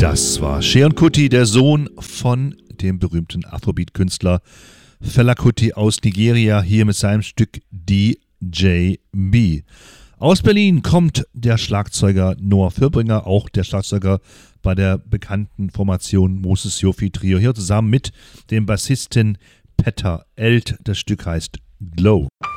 Das war Seun Kuti, der Sohn von dem berühmten Afrobeat-Künstler Fela Kuti aus Nigeria, hier mit seinem Stück DJB. Aus Berlin kommt der Schlagzeuger Noah Fürbringer, auch der Schlagzeuger bei der bekannten Formation Moses Yofi Trio, hier zusammen mit dem Bassisten Petter Elt. Das Stück heißt Glow.